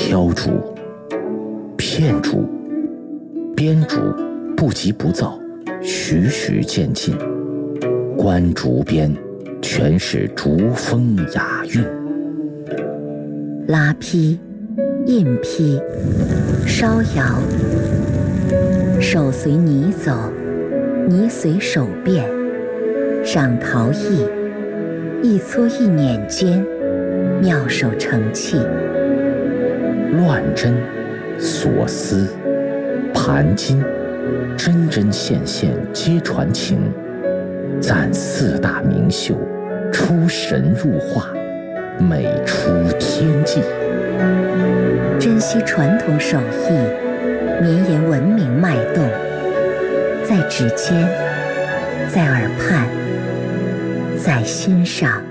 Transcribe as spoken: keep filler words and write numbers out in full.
挑竹、片竹、编竹，不急不躁，徐徐渐进。观竹边，全是竹风雅韵。 拉坯、印坯、烧窑，手随泥走，泥随手变。上陶艺，一撮一捻间，妙手成器。 乱针、锁丝、盘金，针针线线皆传情。赞四大名秀，出神入化，美出天际。 珍惜传统手艺，绵延文明脉动，在指尖，在耳畔，在心上。